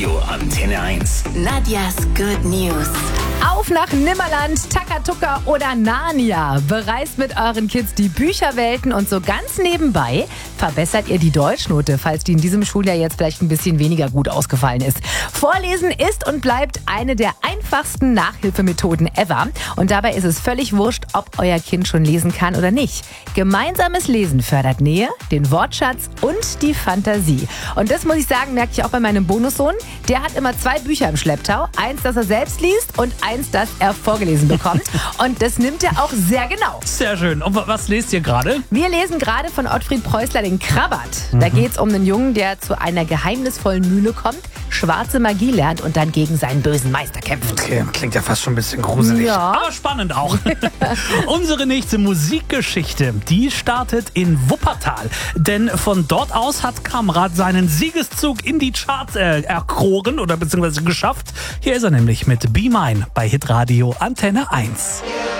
Hitradio Antenne 1. Nadjas Good News. Auf nach Nimmerland, Takatuka oder Narnia. Bereist mit euren Kids die Bücherwelten und so ganz nebenbei verbessert ihr die Deutschnote, falls die in diesem Schuljahr jetzt vielleicht ein bisschen weniger gut ausgefallen ist. Vorlesen ist und bleibt eine der einfachsten Nachhilfemethoden ever. Und dabei ist es völlig wurscht, ob euer Kind schon lesen kann oder nicht. Gemeinsames Lesen fördert Nähe, den Wortschatz und die Fantasie. Und das, muss ich sagen, merke ich auch bei meinem Bonussohn. Der hat immer 2 Bücher im Schlepptau. Eins, das er selbst liest und eins, das er vorgelesen bekommt. Und das nimmt er auch sehr genau. Sehr schön. Und was lest ihr gerade? Wir lesen gerade von Ottfried Preußler den Krabbert. Da geht es um einen Jungen, der zu einer geheimnisvollen Mühle kommt, schwarze Magie lernt und dann gegen seinen bösen Meister kämpft. Okay, klingt ja fast schon ein bisschen gruselig. Ja. Aber spannend auch. Unsere nächste Musikgeschichte, die startet in Wuppertal. Denn von dort aus hat Kamrat seinen Siegeszug in die Charts erkoren oder beziehungsweise geschafft. Hier ist er nämlich mit Be Mine bei Hitradio Antenne 1.